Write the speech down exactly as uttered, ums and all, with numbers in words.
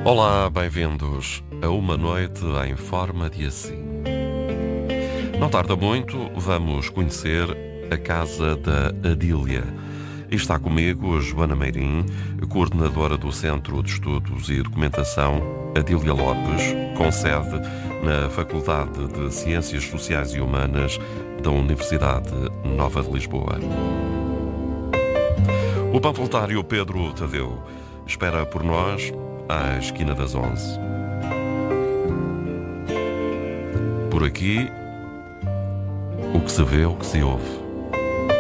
Olá, bem-vindos a uma noite em forma de assim. Não tarda muito, vamos conhecer a casa da Adília. E está comigo Joana Meirim, coordenadora do Centro de Estudos e Documentação Adília Lopes, com sede na Faculdade de Ciências Sociais e Humanas da Universidade Nova de Lisboa. O panfletário Pedro Tadeu espera por nós à esquina das onze. Por aqui, o que se vê, o que se ouve.